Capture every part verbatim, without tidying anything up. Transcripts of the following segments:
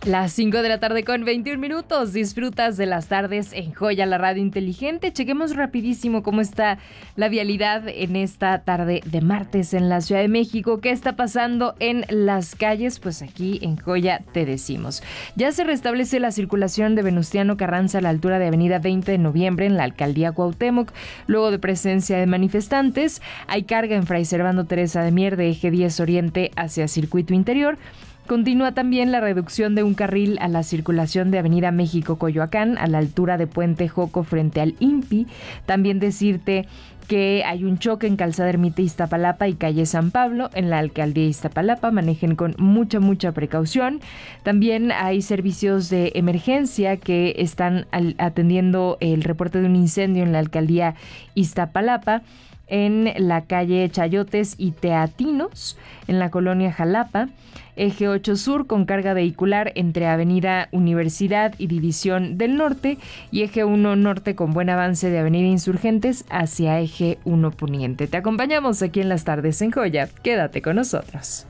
Las cinco de la tarde con veintiún minutos. Disfrutas de las tardes en Joya, la radio inteligente. Chequemos rapidísimo cómo está la vialidad en esta tarde de martes en la Ciudad de México. ¿Qué está pasando en las calles? Pues aquí en Joya te decimos. Ya se restablece la circulación de Venustiano Carranza a la altura de Avenida veinte de noviembre en la Alcaldía Cuauhtémoc. Luego de presencia de manifestantes, hay carga en Fray Servando Teresa de Mier de eje diez Oriente hacia Circuito Interior. Continúa también la reducción de un carril a la circulación de Avenida México-Coyoacán a la altura de Puente Joco frente al I N P I. También decirte que hay un choque en Calzada Ermita Iztapalapa y Calle San Pablo en la Alcaldía Iztapalapa. Manejen con mucha, mucha precaución. También hay servicios de emergencia que están atendiendo el reporte de un incendio en la Alcaldía Iztapalapa, en la calle Chayotes y Teatinos, en la colonia Jalapa. Eje ocho Sur con carga vehicular entre Avenida Universidad y División del Norte, y Eje uno Norte con buen avance de Avenida Insurgentes hacia Eje uno Poniente. Te acompañamos aquí en las tardes en Joya. Quédate con nosotros.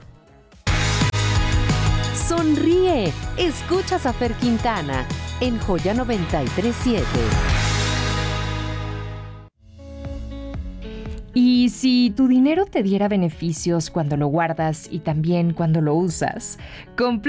Sonríe. Escuchas a Fer Quintana en Joya noventa y tres punto siete. Y si tu dinero te diera beneficios cuando lo guardas y también cuando lo usas,